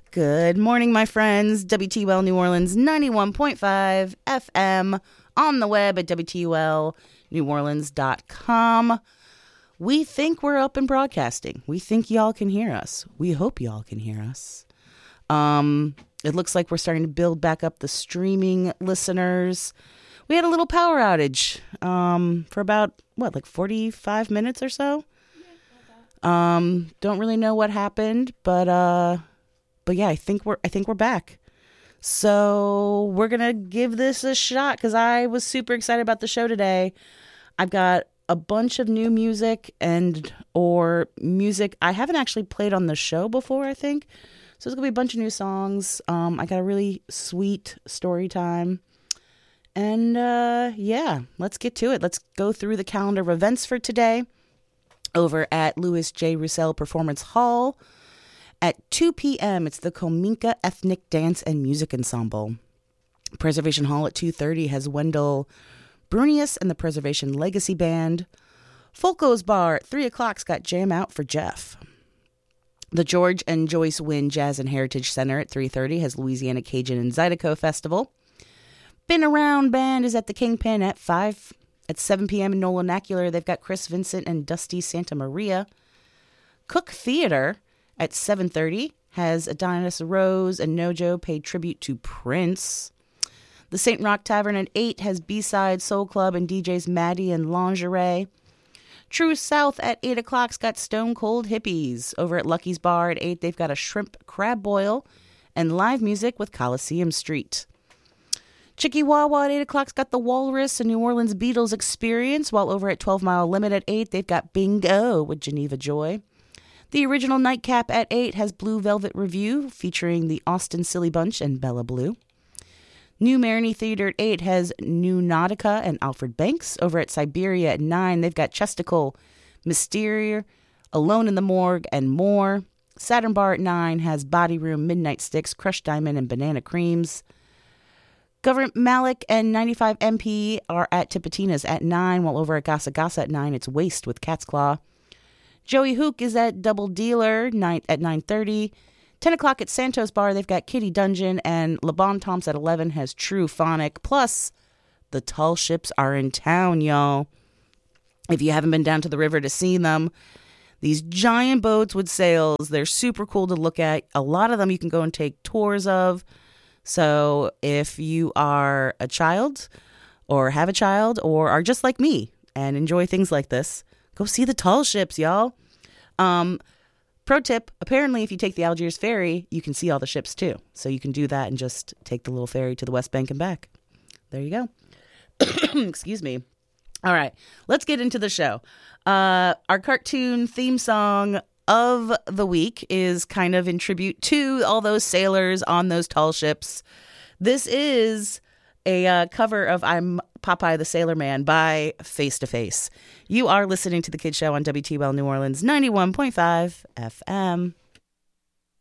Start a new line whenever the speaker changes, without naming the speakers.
Good morning, my friends. WTUL New Orleans 91.5 FM, on the web at WTULNewOrleans.com. We think we're up and broadcasting. We think y'all can hear us. We hope y'all can hear us. It looks like we're starting to build back up the streaming listeners. We had a little power outage for about, 45 minutes or so? Don't really know what happened, but yeah, I think we're back. So we're going to give this a shot because I was super excited about the show today. I've got a bunch of new music or music I haven't actually played on the show before, I think. So there's going to be a bunch of new songs. I got a really sweet story time. And yeah, let's get to it. Let's go through the calendar of events for today over at Louis J. Roussel Performance Hall. At 2 p.m., it's the Kominka Ethnic Dance and Music Ensemble. Preservation Hall at 2:30 has Wendell Brunius and the Preservation Legacy Band. Folko's Bar at 3 o'clock's got Jam Out for Jeff. The George and Joyce Wynn Jazz and Heritage Center at 3:30 has Louisiana Cajun and Zydeco Festival. Been Around Band is at the Kingpin at 5. At 7 p.m. in Nola Nacular, they've got Chris Vincent and Dusty Santa Maria. Cook Theater at 7:30 has Adonis Rose and Nojo pay tribute to Prince. The St. Rock Tavern at 8 has B-Side Soul Club and DJs Maddie and Lingerie. True South at 8 o'clock's got Stone Cold Hippies. Over at Lucky's Bar at 8, they've got a shrimp crab boil and live music with Coliseum Street. Chicky Wawa at 8 o'clock's got the Walrus and New Orleans Beatles Experience, while over at 12 Mile Limit at 8, they've got Bingo with Geneva Joy. The Original Nightcap at 8 has Blue Velvet Review featuring the Austin Silly Bunch and Bella Blue. New Marigny Theater at 8 has New Nautica and Alfred Banks. Over at Siberia at 9, they've got Chesticle, Mysterior, Alone in the Morgue, and more. Saturn Bar at 9 has Body Room, Midnight Sticks, Crushed Diamond, and Banana Creams. Government Malik and 95 MP are at Tipitina's at 9, while over at Gasa Gasa at 9, it's Waste with Cat's Claw. Joey Hook is at Double Dealer at 9:30. 10 o'clock at Santos Bar, they've got Kitty Dungeon, and Le Bon Tom's at 11 has True Phonic. Plus, the tall ships are in town, y'all. If you haven't been down to the river to see them, these giant boats with sails, they're super cool to look at. A lot of them you can go and take tours of. So if you are a child or have a child or are just like me and enjoy things like this, go see the tall ships, y'all. Pro tip, apparently if you take the Algiers ferry, you can see all the ships too. So you can do that and just take the little ferry to the West Bank and back. There you go. Excuse me. All right, let's get into the show. Our cartoon theme song of the week is kind of in tribute to all those sailors on those tall ships. This is a cover of I'm Popeye the Sailor Man by Face to Face. You are listening to The Kid Show on WTUL New Orleans 91.5 FM.